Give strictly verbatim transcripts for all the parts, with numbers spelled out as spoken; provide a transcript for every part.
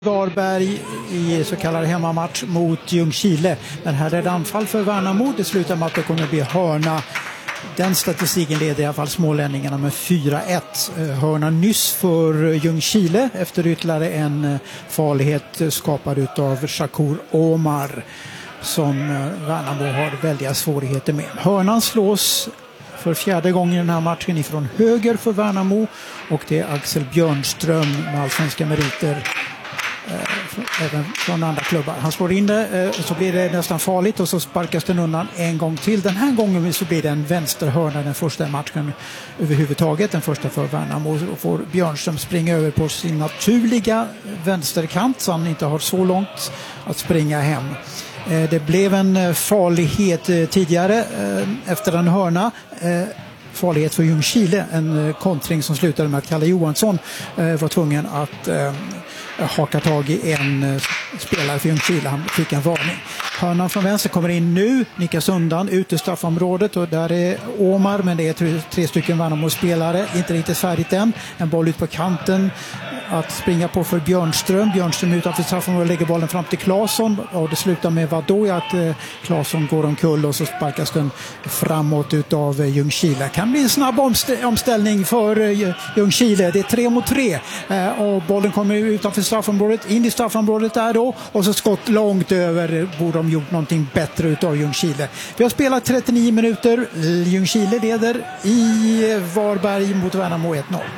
Varberg i så kallad hemmamatch mot Ljungskile. Men här är det anfall för Värnamo. Det slutar med att det kommer bli hörna. Den statistiken leder i alla fall smålänningarna med fyra ett. Hörna nyss för Ljungskile efter ytterligare en farlighet skapad av Shakur Omar som Värnamo har väldiga svårigheter med. Hörnan slås för fjärde gången i den här matchen ifrån höger för Värnamo och det är Axel Björnström med allsvenska meriter även från andra klubbar. Han slår in det, så blir det nästan farligt och så sparkas den undan en gång till. Den här gången så blir det en vänsterhörna, den första matchen överhuvudtaget, den första för Värnamo. Och får Björnström springa över på sin naturliga vänsterkant så han inte har så långt att springa hem. Det blev en farlighet tidigare efter en hörna. Farlighet för Ljungskile, en kontring som slutade med att Kalle Johansson var tvungen att haka tag i en spelare för Ljungskile. Han fick en varning. Hörnan från vänster kommer in nu, nickas undan ut i straffområdet och där är Omar, men det är tre, tre stycken Värnamo-spelare, inte riktigt färdigt än. En boll ut på kanten att springa på för Björnström. Björnström utanför straffområdet lägger bollen fram till Claesson och det slutar med vad då att eh, Claesson går omkull och så sparkas den framåt utav eh, Ljungskile. Kan bli en snabb omst- omställning för eh, Ljungskile. Det är tre mot tre eh, och bollen kommer utanför straffområdet, in i straffområdet där då och så skott långt över. Borde de gjort någonting bättre utav Ljungskile. Vi har spelat trettionio minuter. Ljungskile leder i Varberg mot Värnamo ett noll.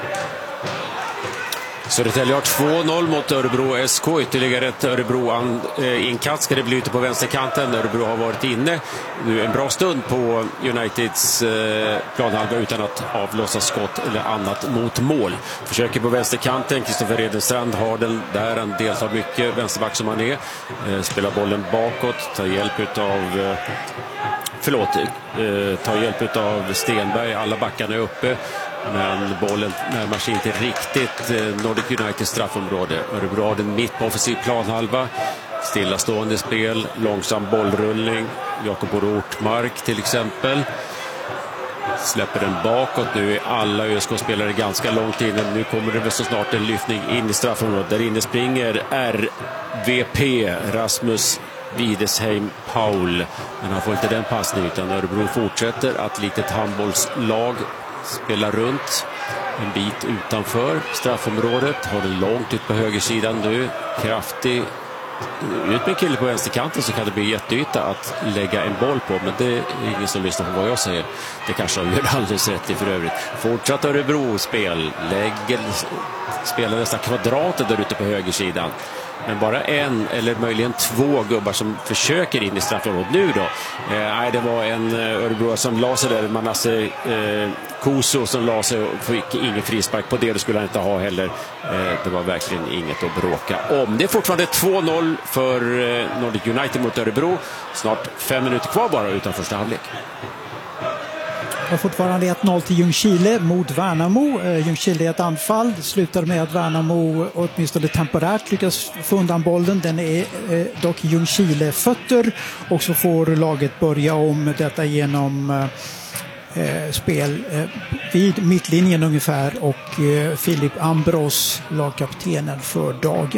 Södertälje har två noll mot Örebro S K. Ytterligare ett Örebro-inkast ska det bli ute på vänsterkanten. Örebro har varit inne nu en bra stund på Uniteds planhalva utan att avlossa skott eller annat mot mål. Försöker på vänsterkanten. Kristoffer Edenstrand har den där. Han deltar mycket vänsterback som han är. Spelar bollen bakåt. Tar hjälp av förlåt. Tar hjälp av Stenberg. Alla backarna är uppe. Men bollen närmar sig inte riktigt eh, Nordic Uniteds straffområde. Örebro har den mitt på offensiv planhalva. Stillastående spel, långsam bollrullning. Jakob Ortmark till exempel. Släpper den bakåt. Nu är alla Ö S K-spelare ganska långt inne. Nu kommer det väl så snart en lyftning in i straffområdet. Där inne springer R V P Rasmus Widesheim Paul. Men han får inte den passningen utan Örebro fortsätter att litet handbollslag spelar runt en bit utanför straffområdet. Har det långt ut på högersidan nu. Kraftig ut med kille på vänsterkanten så kan det bli jätteyta att lägga en boll på. Men det är ingen som lyssnar på vad jag säger. Det kanske de gör alldeles rätt i för övrigt. Fortsatt Örebro-spel. Lägger, spelar nästan kvadrater där ute på högersidan. Men bara en eller möjligen två gubbar som försöker in i straffområdet nu då. Eh, nej, det var en Örebro som la sig där. Manasse eh, Koso som la sig och fick ingen frispark på det. Det skulle han inte ha heller. Eh, det var verkligen inget att bråka om. Det är fortfarande två noll för eh, Nordic United mot Örebro. Snart fem minuter kvar bara utan första halvlek. Och fortfarande ett noll till Ljungskile mot Värnamo. Eh, Ljungskile är ett anfall. Det slutar med att Värnamo åtminstone temporärt lyckas få undan bollen. Den är eh, dock Ljungskile fötter. Och så får laget börja om detta genom eh, spel eh, vid mittlinjen ungefär. Och eh, Filip Ambros, lagkaptenen för dagen.